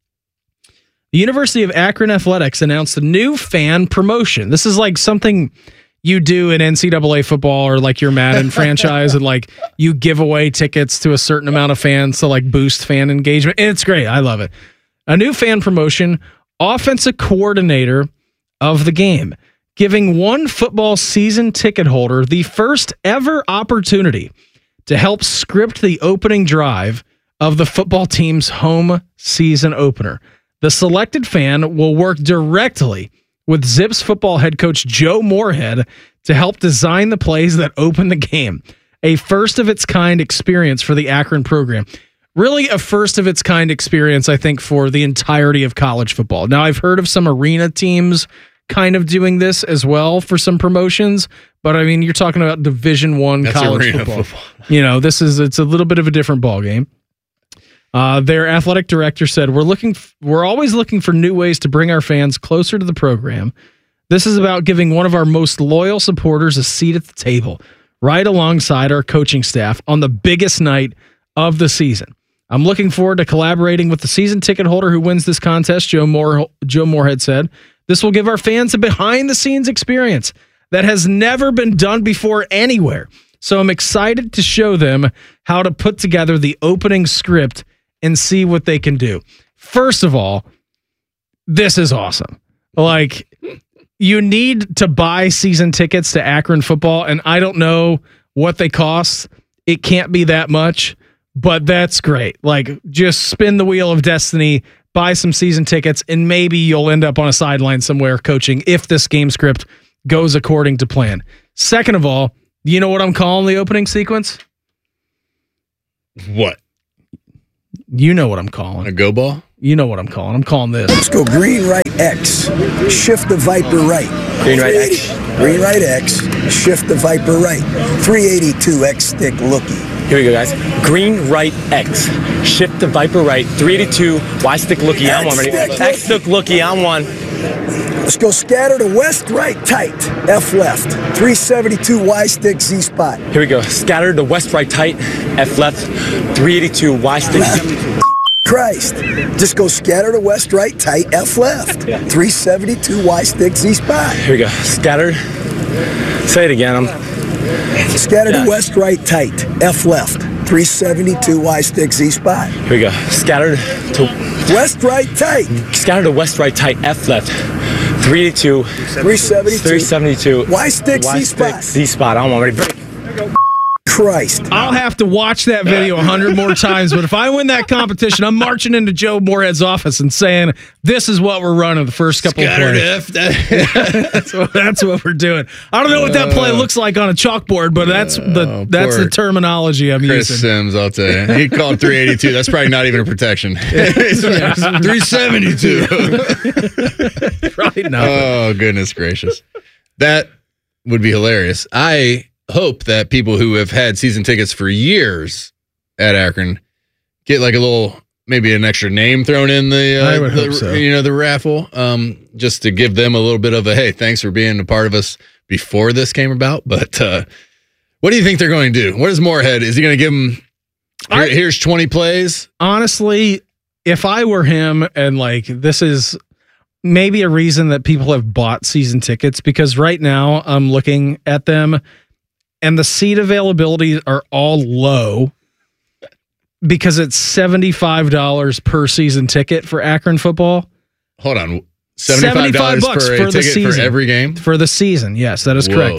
The University of Akron Athletics announced a new fan promotion. This is like something you do in NCAA football or like your Madden franchise, and like you give away tickets to a certain amount of fans to like boost fan engagement. It's great. I love it. A new fan promotion, offensive coordinator of the game, giving one football season ticket holder the first ever opportunity to help script the opening drive of the football team's home season opener. The selected fan will work directly with Zips football head coach Joe Moorhead to help design the plays that open the game. A first-of-its-kind experience for the Akron program. Really a first-of-its-kind experience, I think, for the entirety of college football. Now, I've heard of some arena teams kind of doing this as well for some promotions, but I mean, you're talking about Division I college football. It's a little bit of a different ballgame. Their athletic director said, we're always looking for new ways to bring our fans closer to the program. This is about giving one of our most loyal supporters a seat at the table, right alongside our coaching staff on the biggest night of the season. I'm looking forward to collaborating with the season ticket holder who wins this contest, Joe Moorhead said. This will give our fans a behind-the-scenes experience that has never been done before anywhere. So I'm excited to show them how to put together the opening script and see what they can do. First of all, this is awesome. Like, you need to buy season tickets to Akron football, and I don't know what they cost. It can't be that much. But that's great. Like, just spin the wheel of destiny, buy some season tickets, and maybe you'll end up on a sideline somewhere coaching if this game script goes according to plan. Second of all, you know what I'm calling the opening sequence? What? You know what I'm calling. A go ball? You know what I'm calling. I'm calling this. Let's go green right X. Shift the Viper right. Green right X. Green right X. Shift the Viper right. 382 X stick looky. Here we go, guys. Green right X. Shift the Viper right. 382 Y stick looky. I'm one. Ready? X stick looky. I'm one. Let's go scatter to west right tight. F left. 372 Y stick Z spot. Here we go. Scatter to west right tight. F left. 382 Y stick. Christ. Just go scatter to west right tight. F left. 372 Y stick Z spot. Here we go. Scatter. Say it again. Scatter to west right tight. F left. 372 Y stick Z spot. Here we go. Scatter to west right tight. Scatter to west right tight. F left. 382. 372. Y stick Z spot. Z spot. I'm already break. Christ. I'll have to watch that video 100 more times, but if I win that competition, I'm marching into Joe Moorhead's office and saying, this is what we're running the first couple of plays. That's what we're doing. I don't know what that play looks like on a chalkboard, but that's the terminology I'm Chris using. Sims, I'll tell you. He called 382. That's probably not even a protection. 372. Probably not. Oh, goodness gracious. That would be hilarious. I hope that people who have had season tickets for years at Akron get like a little, maybe an extra name thrown in the raffle, just to give them a little bit of a, hey, thanks for being a part of us before this came about. But what do you think they're going to do? What is Moorhead? Is he going to give them, here's 20 plays? Honestly, if I were him, and like, this is maybe a reason that people have bought season tickets, because right now I'm looking at them and the seat availability are all low because it's $75 per season ticket for Akron football. Hold on. $75 for a ticket for every game? For the season, yes, that is correct.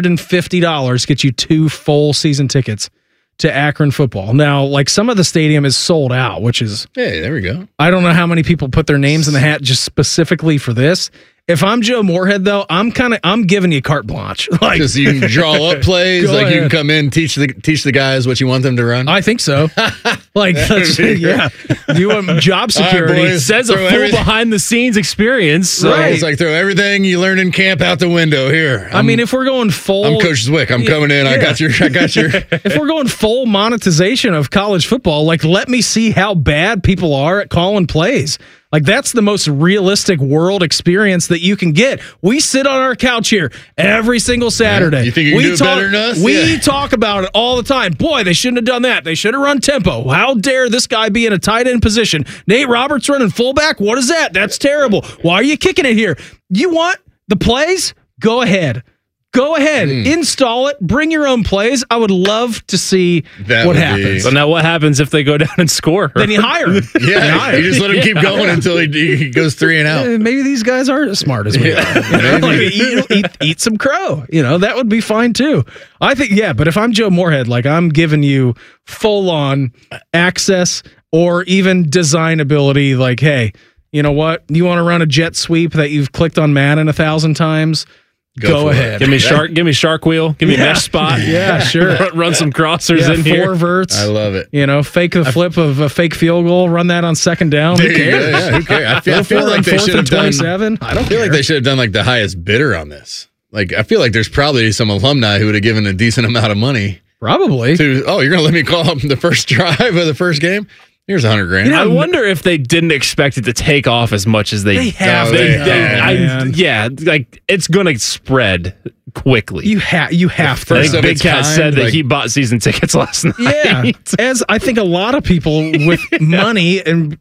$150 gets you 2 full season tickets to Akron football. Now, like, some of the stadium is sold out, which is... Hey, there we go. I don't know how many people put their names in the hat just specifically for this. If I'm Joe Moorhead, though, I'm giving you carte blanche. Like, just you can draw up plays, like ahead. You can come in, teach the guys what you want them to run. I think so. Like, yeah, you want job security. It says a full behind the scenes experience. So. Right, it's like throw everything you learned in camp out the window. Here, I mean, if we're going full, I'm Coach Zwick. I'm coming in. Yeah. I got your. If we're going full monetization of college football, like, let me see how bad people are at calling plays. Like, that's the most realistic world experience that you can get. We sit on our couch here every single Saturday. Yeah. You think you can do it better than us? We talk about it all the time. Boy, they shouldn't have done that. They should have run tempo. How dare this guy be in a tight end position? Nate Roberts running fullback? What is that? That's terrible. Why are you kicking it here? You want the plays? Go ahead. Go ahead, install it, bring your own plays. I would love to see what happens. So now what happens if they go down and score? Then you hire him. Yeah, you just let him keep going until he goes 3 and out. Maybe these guys aren't as smart as we are. Like, eat some crow. That would be fine too. I think, but if I'm Joe Moorhead, like, I'm giving you full-on access or even design ability. Like, hey, you know what? You want to run a jet sweep that you've clicked on Madden 1,000 times? Go ahead. Give me shark wheel. Give me mesh spot. Yeah, sure. Run some crossers in here. 4 verts. I love it. Fake the flip of a fake field goal. Run that on second down. Who cares? Yeah, who cares? I feel like they should have done. I don't feel like they should have done like the highest bidder on this. Like, I feel like there's probably some alumni who would have given a decent amount of money. Probably. You're gonna let me call up the first drive of the first game? Here's $100,000. I wonder if they didn't expect it to take off as much as they have. Like it's going to spread quickly. You have to. I think Big Cat said that he bought season tickets last night. Yeah, as I think a lot of people with money and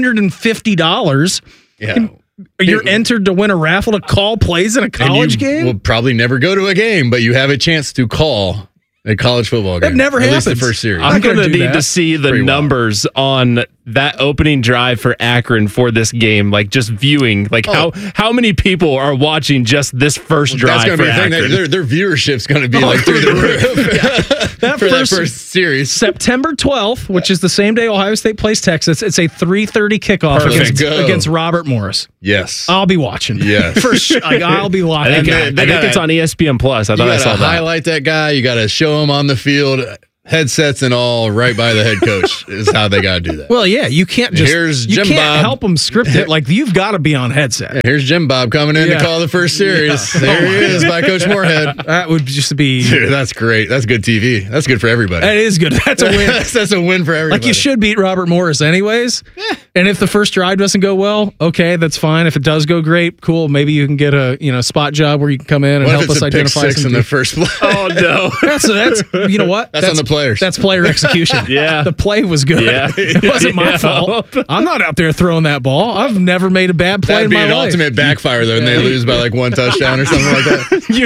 $150. Yeah. You're entered to win a raffle to call plays in a college game? Will probably never go to a game, but you have a chance to call a college football game. That never happens. At least the first series. I'm going to need to see the numbers on that opening drive for Akron for this game. Like just viewing, like how many people are watching just this first drive for Akron? Their viewership's going to be like through the roof. That first series. September 12th, which is the same day Ohio State plays Texas. It's a 3:30 kickoff against Robert Morris. Yes. I'll be watching. Yes. For sure. I'll be watching. I think it's on ESPN Plus. I thought I saw that. Highlight that guy. You got to show him on the field. Headsets and all right by the head coach is how they got to do that. Well, yeah, you can't just Jim can't Bob. help them script it. Like you've got to be on headset. Here's Jim Bob coming in to call the first series. There he is by Coach Moorhead. That would just be. Dude, that's great. That's good TV. That's good for everybody. That is good. That's a win. That's a win for everybody. Like you should beat Robert Morris anyways. Yeah. And if the first drive doesn't go well, okay, that's fine. If it does go great, cool. Maybe you can get a spot job where you can come in and help us identify six in the first play. Oh no, that's you know what? That's on the players. That's player execution. Yeah, the play was good. Yeah. It wasn't my fault. I'm not out there throwing that ball. I've never made a bad play That'd in my life. That'd be an ultimate backfire though, and they lose by like one touchdown or something like that. You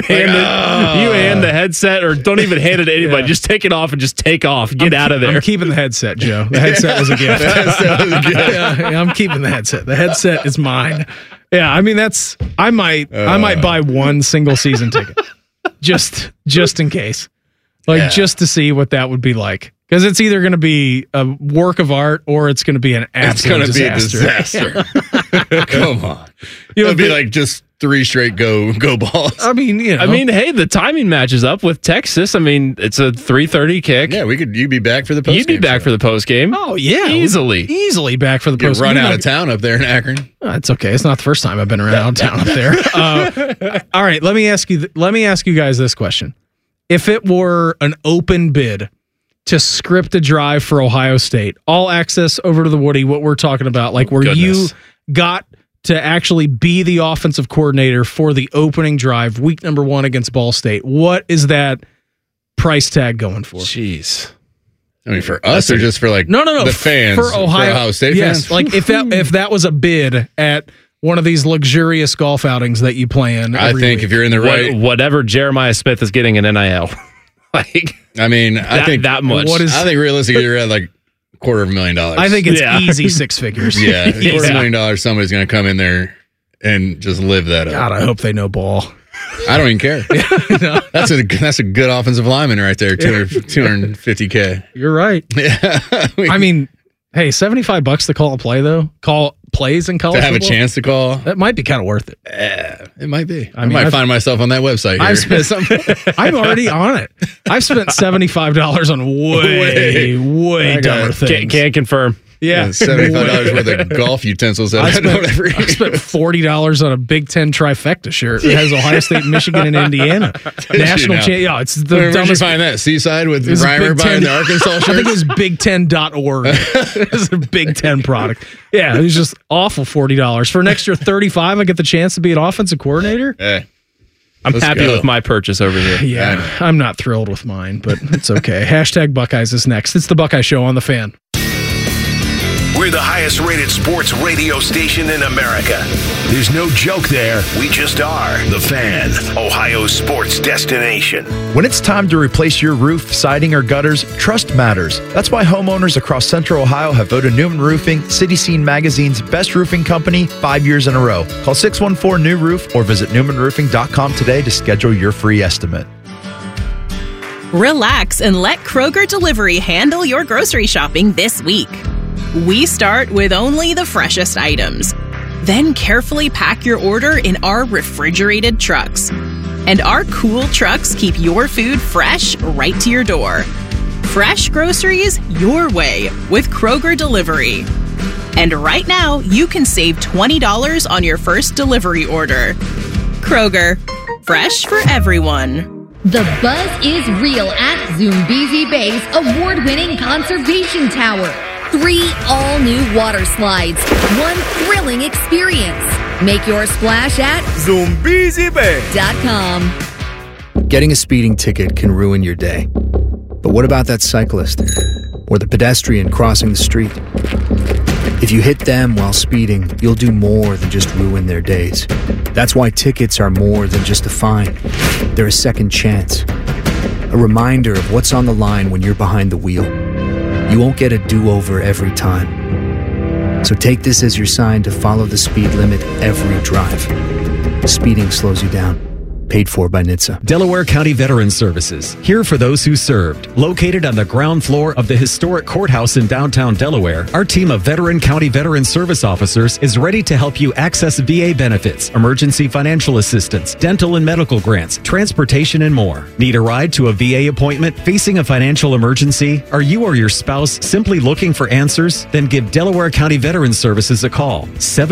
hand the headset, or don't even hand it to anybody. Yeah. Just take it off and just take off. Get out of there. I'm keeping the headset, Joe. The headset was a gift. Yeah, I'm keeping the headset. The headset is mine. Yeah, I mean I might buy one single season ticket just in case, just to see what that would be like. Because it's either going to be a work of art or it's going to be an absolute disaster. Come on, it'll be like just 3 straight go balls. I mean, hey, the timing matches up with Texas. I mean, it's a 3:30 kick. Yeah, you'd be back for the post. You'd be back for the post game. Oh yeah, easily back for the post game. Run out of town up there in Akron. It's okay. It's not the first time I've been out of town up there. All right, let me ask you guys this question: if it were an open bid to script a drive for Ohio State, all access over to the Woody, what we're talking about, like where you got to actually be the offensive coordinator for the opening drive, week number 1 against Ball State, what is that price tag going for? Jeez. I mean, for us or just for the fans? For Ohio State fans? Like if that was a bid at one of these luxurious golf outings that you play in I think week. If you're in the right... Whatever Jeremiah Smith is getting in NIL. I think that much. I think realistically, you're at like $250,000. I think it's easy 6 figures. Yeah, $250,000. Somebody's going to come in there and just live that up. God, I hope they know ball. I don't even care. No. That's a good offensive lineman right there. $250K. You're right. Yeah, I mean, hey, $75 to call a play though. Call plays in college to have football? A chance to call. That might be kind of worth it. It might be. I might find myself on that website. I'm already on it. I've spent $75 on way dumber things. Can't confirm. Yeah, $75 worth of golf utensils. I spent $40 on a Big Ten trifecta shirt. It has Ohio State, Michigan, and Indiana. National champ. Yeah, it's the Where'd dumbest. You find that? Seaside with Reimer buying the Arkansas shirt? I think it was BigTen.org. It's a Big Ten product. Yeah, it was just awful $40. For an extra $35, I get the chance to be an offensive coordinator. Hey. I'm happy with my purchase over here. Yeah, I'm not thrilled with mine, but it's okay. Hashtag Buckeyes is next. It's the Buckeye Show on The Fan. We're the highest rated sports radio station in America. There's no joke there. We just are. The Fan, Ohio's sports destination. When it's time to replace your roof, siding, or gutters, trust matters. That's why homeowners across Central Ohio have voted Newman Roofing City Scene Magazine's best roofing company 5 years in a row. Call 614-NEW-ROOF or visit newmanroofing.com today to schedule your free estimate. Relax and let Kroger Delivery handle your grocery shopping this week. We start with only the freshest items, then carefully pack your order in our refrigerated trucks. And our cool trucks keep your food fresh right to your door. Fresh groceries your way with Kroger Delivery. And right now, you can save $20 on your first delivery order. Kroger, fresh for everyone. The buzz is real at Zoombezi Bay's award-winning conservation tower. 3 all-new water slides, 1 thrilling experience. Make your splash at ZombiesBay.com. Getting a speeding ticket can ruin your day. But what about that cyclist or the pedestrian crossing the street? If you hit them while speeding, you'll do more than just ruin their days. That's why tickets are more than just a fine. They're a second chance. A reminder of what's on the line when you're behind the wheel. You won't get a do-over every time. So take this as your sign to follow the speed limit every drive. Speeding slows you down. Paid for by NHTSA. Delaware County Veterans Services, here for those who served. Located on the ground floor of the historic courthouse in downtown Delaware, our team of Veteran County Veterans Service officers is ready to help you access VA benefits, emergency financial assistance, dental and medical grants, transportation, and more. Need a ride to a VA appointment? Facing a financial emergency? Are you or your spouse simply looking for answers? Then give Delaware County Veterans Services a call.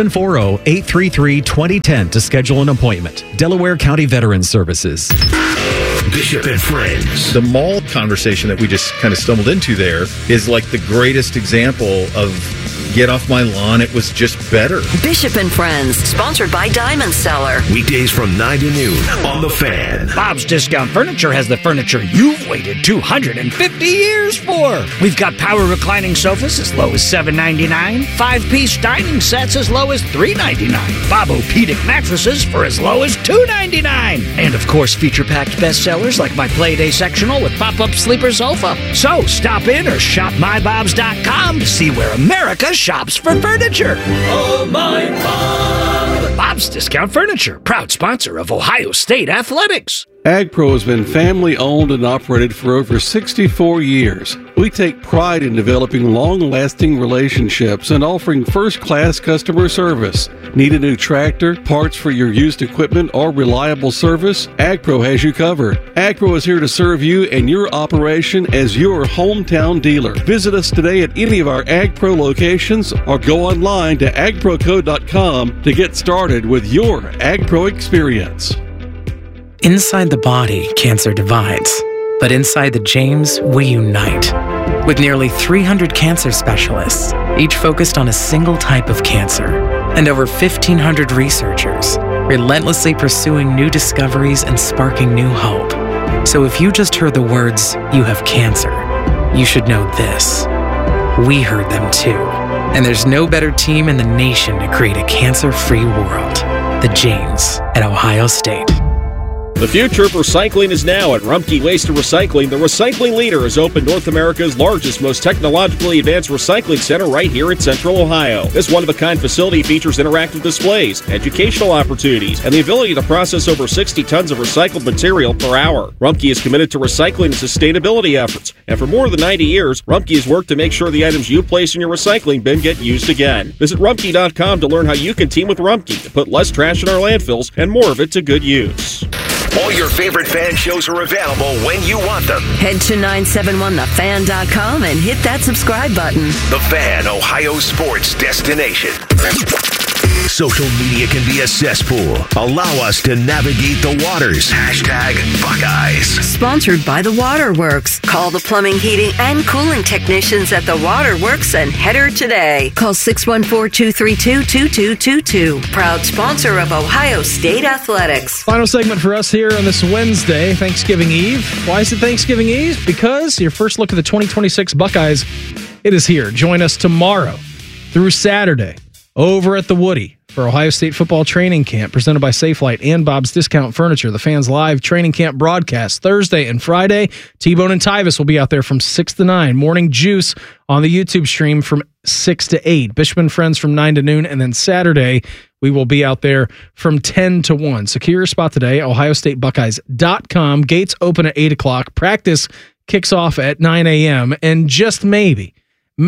740-833-2010 to schedule an appointment. Delaware County Veterans Services. Bishop and Friends. The mall conversation that we just kind of stumbled into there is like the greatest example of get off my lawn. It was just better. Bishop and Friends, sponsored by Diamond Seller. Weekdays from 9 to noon on The Fan. Bob's Discount Furniture has the furniture you've waited 250 years for. We've got power reclining sofas as low as $7.99, 5-piece dining sets as low as $3.99, Bobo-Pedic mattresses for as low as $2.99, and of course feature-packed bestsellers like my Playday sectional with pop-up sleeper sofa. So stop in or shop mybobs.com to see where America shops for furniture. Oh, my Bob! Bob's Discount Furniture, proud sponsor of Ohio State Athletics. AgPro has been family-owned and operated for over 64 years. We take pride in developing long-lasting relationships and offering first-class customer service. Need a new tractor, parts for your used equipment, or reliable service? AgPro has you covered. AgPro is here to serve you and your operation as your hometown dealer. Visit us today at any of our AgPro locations or go online to agproco.com to get started with your AgPro experience. Inside the body, cancer divides. But inside the James, we unite. With nearly 300 cancer specialists, each focused on a single type of cancer, and over 1,500 researchers, relentlessly pursuing new discoveries and sparking new hope. So if you just heard the words, "you have cancer," you should know this. We heard them too. And there's no better team in the nation to create a cancer-free world. The James at Ohio State. The future of recycling is now at Rumpke Waste and Recycling. The recycling leader has opened North America's largest, most technologically advanced recycling center right here in Central Ohio. This one-of-a-kind facility features interactive displays, educational opportunities, and the ability to process over 60 tons of recycled material per hour. Rumpke is committed to recycling and sustainability efforts, and for more than 90 years, Rumpke has worked to make sure the items you place in your recycling bin get used again. Visit Rumpke.com to learn how you can team with Rumpke to put less trash in our landfills and more of it to good use. All your favorite fan shows are available when you want them. Head to 971thefan.com and hit that subscribe button. The Fan, Ohio sports destination. Social media can be a cesspool. Allow us to navigate the waters. Hashtag Buckeyes. Sponsored by The Waterworks. Call the plumbing, heating, and cooling technicians at The Waterworks and header today. Call 614-232-2222. Proud sponsor of Ohio State Athletics. Final segment for us here on this Wednesday, Thanksgiving Eve. Why is it Thanksgiving Eve? Because your first look at the 2026 Buckeyes, it is here. Join us tomorrow through Saturday over at the Woody for Ohio State football training camp presented by Safelite and Bob's Discount Furniture. The Fans Live training camp broadcast Thursday and Friday. T-Bone and Tyvis will be out there from 6 to 9. Morning Juice on the YouTube stream from 6 to 8. Bishop and Friends from 9 to noon. And then Saturday, we will be out there from 10 to 1. Secure your spot today, ohiostatebuckeyes.com. Gates open at 8 o'clock. Practice kicks off at 9 a.m. And just maybe,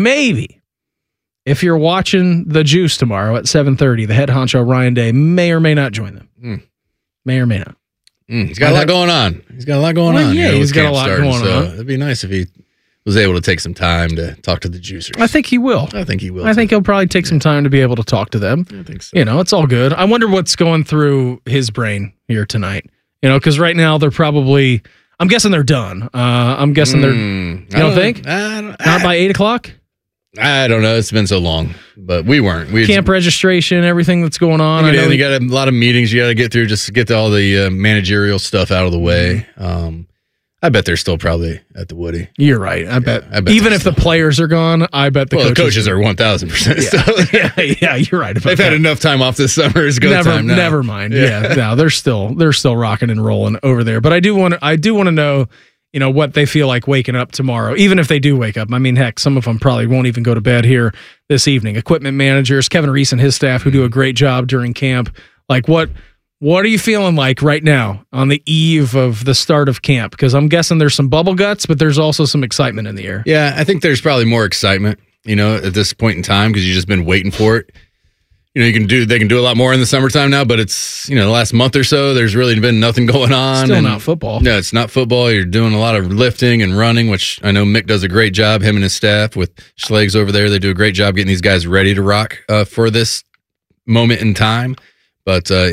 if you're watching the Juice tomorrow at 7:30, the head honcho, Ryan Day, may or may not join them. May or may not. He's got a lot going on. He's got a lot going on. Yeah, he's got a lot going on. It'd be nice if he was able to take some time to talk to the Juicers. I think he will. I think he'll probably take some time to be able to talk to them. I think so. You know, it's all good. I wonder what's going through his brain here tonight. You know, because right now they're probably, I'm guessing they're done. I'm guessing they're, you don't think? Not by 8 o'clock? I don't know. It's been so long, but we weren't. Camp registration, everything that's going on. I know you got a lot of meetings you got to get through just to get all the managerial stuff out of the way. I bet they're still probably at the Woody. You're right. I bet even if the players are gone, I bet the coaches are 1,000%. Yeah, you're right. They've had enough time off this summer. It's go time now. Never mind. Yeah, no, they're still rocking and rolling over there. But I do want to know, what they feel like waking up tomorrow, even if they do wake up. I mean, heck, some of them probably won't even go to bed here this evening. Equipment managers, Kevin Reese and his staff, who do a great job during camp. Like what are you feeling like right now on the eve of the start of camp? Because I'm guessing there's some bubble guts, but there's also some excitement in the air. Yeah, I think there's probably more excitement, at this point in time because you've just been waiting for it. They can do a lot more in the summertime now, but it's, the last month or so, there's really been nothing going on. Still not football. No, it's not football. You're doing a lot of lifting and running, which I know Mick does a great job, him and his staff with Schlegs over there. They do a great job getting these guys ready to rock for this moment in time. But